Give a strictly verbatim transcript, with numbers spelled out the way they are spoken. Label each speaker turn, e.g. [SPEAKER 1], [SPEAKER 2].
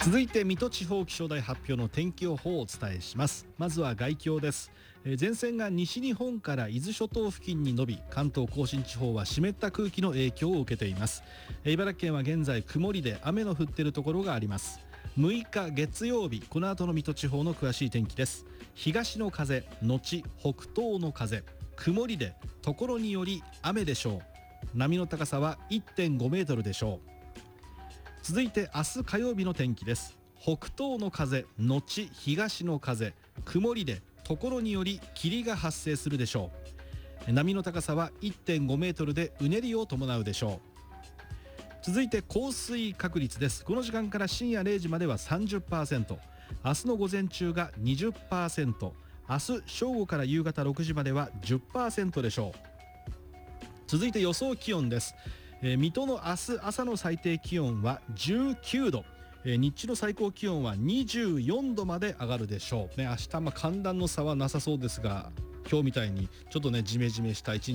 [SPEAKER 1] 続いて水戸地方気象台発表の天気予報をお伝えします。まずは概況です。えー前線が西日本から伊豆諸島付近に伸び、関東甲信地方は湿った空気の影響を受けています。えー茨城県は現在曇りで雨の降っているところがあります。むいか月曜日、この後の水戸地方の詳しい天気です。東の風のち北東の風、曇りでところにより雨でしょう。波の高さは いってんご メートルでしょう。続いて明日火曜日の天気です。北東の風のち東の風、曇りでところにより霧が発生するでしょう。波の高さは いってんご メートルでうねりを伴うでしょう。続いて降水確率です。この時間から深夜れいじまでは さんじゅっパーセント、 明日の午前中が にじゅっパーセント、 明日正午から夕方ろくじまでは じゅっパーセント でしょう。続いて予想気温です。えー水戸の明日朝の最低気温はじゅうきゅうど、えー日中の最高気温はにじゅうよんどまで上がるでしょう、ね、明日まあ寒暖の差はなさそうですが、今日みたいにちょっとねジメジメした一日